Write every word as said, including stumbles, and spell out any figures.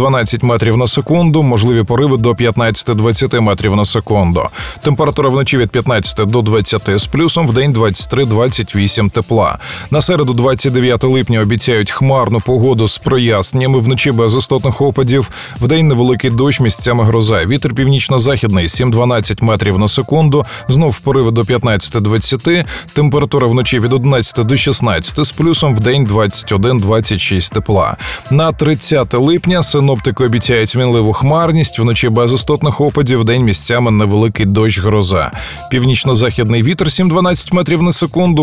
сім-дванадцять метрів на секунду, можливі пориви до п'ятнадцять-двадцять метрів на секунду. Температура вночі від п'ятнадцяти до двадцяти з плюсом, вдень двадцять три - двадцять вісім тепла. На середу, двадцять дев'ятого липня, обіцяють хмарну погоду з проясненнями, вночі без істотних опадів, вдень невеликий дощ, місцями гроза. Вітер північно-західний сім-дванадцять метрів на секунду, знов пориви до п'ятнадцяти-двадцяти, температура вночі від одинадцяти до шістнадцяти з плюсом, вдень двадцять один - двадцять шість тепла. На тридцяте липня синоптики обіцяють мінливу хмарність, вночі без істотних опадів, вдень місцями невеликий дощ, гроза. Північно-західний вітер сім-дванадцять метрів на секунду,